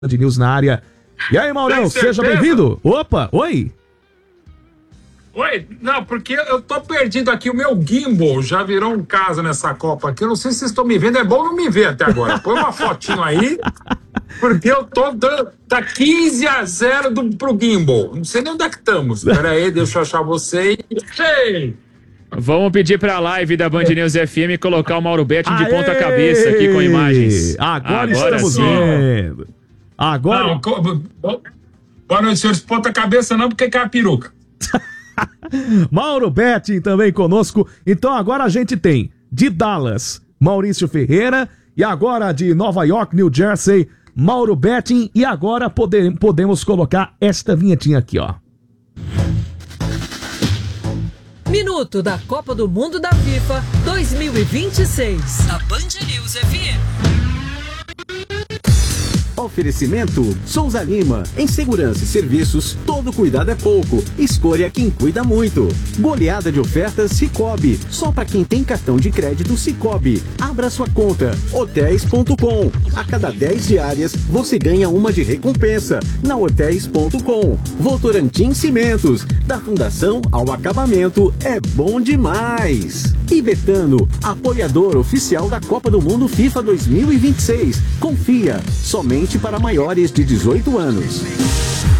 Band News na área. E aí, Maurão, seja bem-vindo. Opa, oi. Oi, não, porque eu tô perdido aqui, o meu gimbal já virou um caso nessa Copa aqui, eu não sei se vocês estão me vendo, é bom não me ver até agora, põe uma fotinho aí, porque eu tô dando, tá 15-0 pro gimbal, não sei nem onde é que estamos, pera aí, deixa eu achar vocês, ei! Vamos pedir pra live da Band News FM colocar o Mauro Betting de ponta cabeça aqui com imagens. Agora estamos vendo. Agora... Não, boa noite, senhores, ponta cabeça não, porque cai a peruca. Mauro Betting também conosco. Então agora a gente tem de Dallas, Maurício Ferreira, e agora de Nova York, New Jersey, Mauro Betting, e agora podemos colocar esta vinhetinha aqui, ó. Minuto da Copa do Mundo da FIFA 2026. A Band News FM. Oferecimento Souza Lima. Em segurança e serviços, todo cuidado é pouco. Escolha quem cuida muito. Goleada de ofertas Sicoob. Só para quem tem cartão de crédito Sicoob. Abra sua conta. Hotéis.com. A cada 10 diárias, você ganha uma de recompensa. Na Hotéis.com. Votorantim Cimentos. Da fundação ao acabamento, é bom demais. E Betano, apoiador oficial da Copa do Mundo FIFA 2026. Confia, somente para maiores de 18 anos.